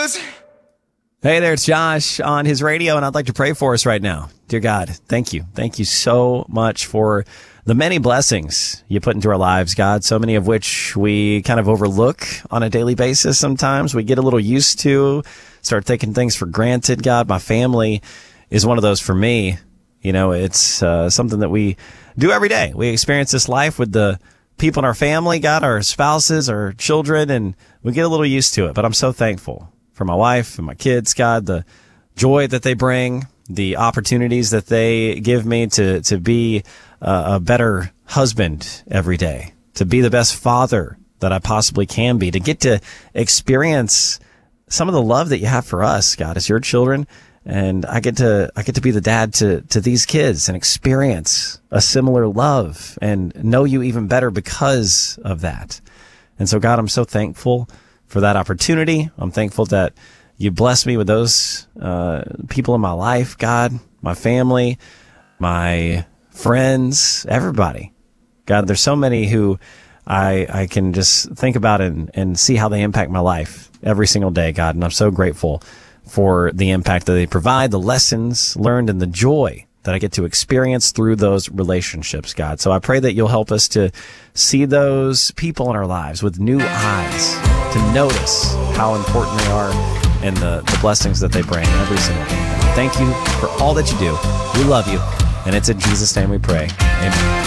blues. Hey there, it's Josh on his radio, and I'd like to pray for us right now. Dear God, thank you. Thank you so much for the many blessings you put into our lives, God, so many of which we kind of overlook on a daily basis sometimes. We get a little used to, start taking things for granted, God. My family is one of those for me. You know, it's something that we do every day. We experience this life with the people in our family, God, our spouses, our children, and we get a little used to it. But I'm so thankful for my wife and my kids, God, the joy that they bring, the opportunities that they give me to be a better husband every day, to be the best father that I possibly can be, to get to experience some of the love that you have for us, God, as your children. And I get to be the dad to these kids and experience a similar love and know you even better because of that. And so, God, I'm so thankful for that opportunity. I'm thankful that you bless me with those people in my life, God, my family, my friends, everybody. God, there's so many who I can just think about and see how they impact my life every single day, God. And I'm so grateful for the impact that they provide, the lessons learned, and the joy that I get to experience through those relationships, God. So I pray that you'll help us to see those people in our lives with new eyes, to notice how important they are and the blessings that they bring every single day. Thank you for all that you do. We love you. And it's in Jesus' name we pray. Amen.